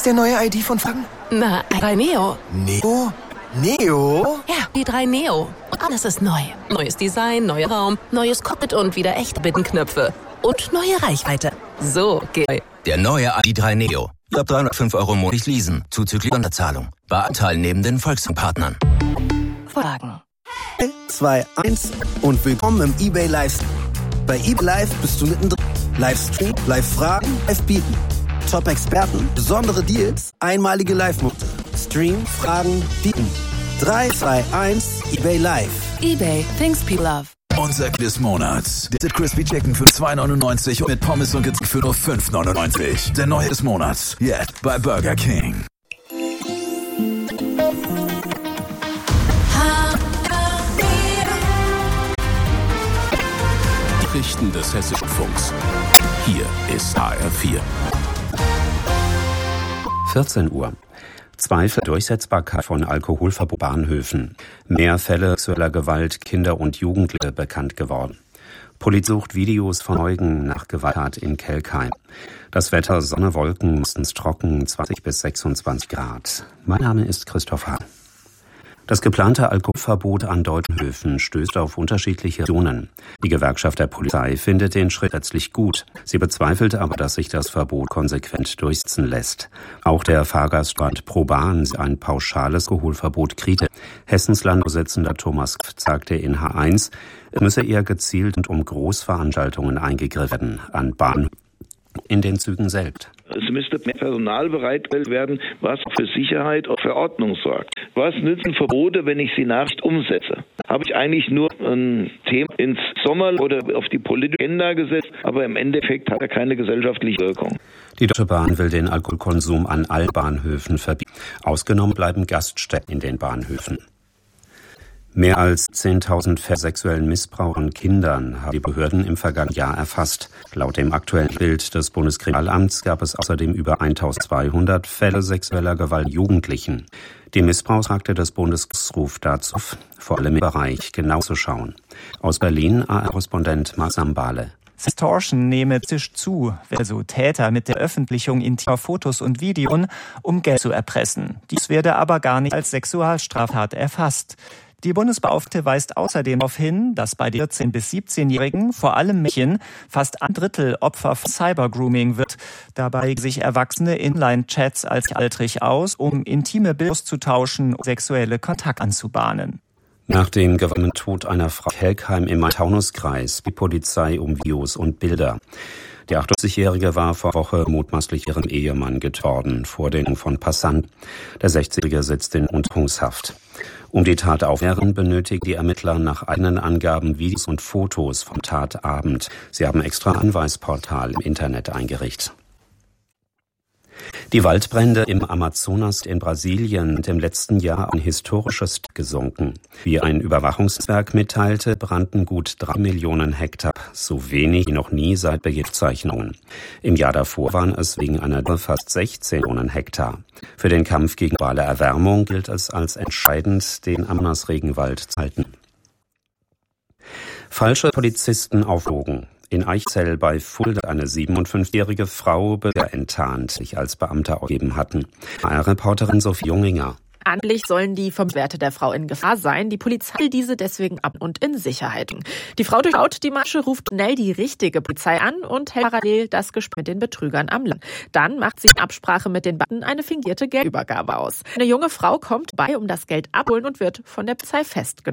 heißt der neue ID von Franken? Na, 3 Neo. Neo? Neo? Ja, die 3 Neo. Und alles ist neu. Neues Design, neuer Raum, neues Cockpit und wieder echte Bittenknöpfe. Und neue Reichweite. So geht. Der neue ID3 Neo. Ab 305 € monatlich leasen, zuzüglich Sonderzahlung. Bei anteilnehmenden Volkspartnern. Fragen. 2, 1 und willkommen im eBay Live. Bei eBay Live bist du mittendrin. Livestream, Live-Fragen, Live-Bieten. Top-Experten, besondere Deals, einmalige Live-Momente. Stream, Fragen, Bieten. 3, 2, 1, eBay Live. eBay, things people love. Unser des Monats. Der Crispy Chicken für 2,99 mit Pommes und Getränk für nur 5,99. Der neue des Monats. Jetzt bei Burger King. Nachrichten des Hessischen Funks. Hier ist HR4. 14 Uhr. Zweifel Durchsetzbarkeit von Alkoholverbot Bahnhöfen. Mehr Fälle sexueller Gewalt Kinder und Jugendliche bekannt geworden. Polizei sucht Videos von Zeugen nach Gewalttat in Kelkheim. Das Wetter Sonne, Wolken, meistens trocken, 20 bis 26 Grad. Mein Name ist Christoph Hahn. Das geplante Alkoholverbot an deutschen Höfen stößt auf unterschiedliche Reaktionen. Die Gewerkschaft der Polizei findet den Schritt letztlich gut. Sie bezweifelt aber, dass sich das Verbot konsequent durchsetzen lässt. Auch der Fahrgastverband ProBahn sieht ein pauschales Alkoholverbot kritisch. Hessens Landesvorsitzender Thomas sagte in H1, es müsse eher gezielt und um Großveranstaltungen eingegriffen werden, an Bahn in den Zügen selbst. Es müsste mehr Personal bereitgestellt werden, was für Sicherheit und für Ordnung sorgt. Was nützen Verbote, wenn ich sie nicht umsetze? Habe ich eigentlich nur ein Thema ins Sommer oder auf die politische Agenda gesetzt, aber im Endeffekt hat er keine gesellschaftliche Wirkung. Die Deutsche Bahn will den Alkoholkonsum an allen Bahnhöfen verbieten. Ausgenommen bleiben Gaststätten in den Bahnhöfen. Mehr als 10.000 Fälle sexuellen Missbrauch an Kindern haben die Behörden im vergangenen Jahr erfasst. Laut dem aktuellen Bild des Bundeskriminalamts gab es außerdem über 1.200 Fälle sexueller Gewalt Jugendlichen. Die Missbrauchsakte des Bundes ruft dazu auf, vor allem im Bereich genau zu schauen. Aus Berlin AR-Korrespondent Max Ambale. Sextortion nehme zu, also Täter mit der Veröffentlichung intimer Fotos und Videos, um Geld zu erpressen. Dies werde aber gar nicht als Sexualstraftat erfasst. Die Bundesbeauftragte weist außerdem darauf hin, dass bei den 14- bis 17-Jährigen, vor allem Mädchen, fast ein Drittel Opfer von Cybergrooming wird. Dabei sich Erwachsene in Online-Chats als altrig aus, um intime Bilder auszutauschen und sexuelle Kontakte anzubahnen. Nach dem gewaltsamen Tod einer Frau in Kelkheim im Main-Taunus-Kreis die Polizei um Videos und Bilder. Die 88-Jährige war vor Woche mutmaßlich ihrem Ehemann getötet worden, vor den Augen von Passanten. Der 60-Jährige sitzt in Untersuchungshaft. Um die Tat aufzuklären, benötigen die Ermittler nach eigenen Angaben Videos und Fotos vom Tatabend. Sie haben extra ein Anweisportal im Internet eingerichtet. Die Waldbrände im Amazonas in Brasilien sind im letzten Jahr ein historisches gesunken. Wie ein Überwachungsnetzwerk mitteilte, brannten gut 3 Millionen Hektar, so wenig wie noch nie seit Beginn. Im Jahr davor waren es wegen einer Dürre fast 16 Millionen Hektar. Für den Kampf gegen globale Erwärmung gilt es als entscheidend, den Amazonas-Regenwald zu halten. Falsche Polizisten auflogen. In Eichzell bei Fulda eine 57-jährige Frau enttarnt, sich als Beamter ausgegeben hatten. HR-Reporterin Sophie Junginger. Angeblich sollen die Werte der Frau in Gefahr sein. Die Polizei will diese deswegen ab und in Sicherheit. Die Frau durchschaut die Masche, ruft schnell die richtige Polizei an und hält parallel das Gespräch mit den Betrügern am Land. Dann macht sie in Absprache mit den Beamten eine fingierte Geldübergabe aus. Eine junge Frau kommt bei, um das Geld abholen und wird von der Polizei festgenommen.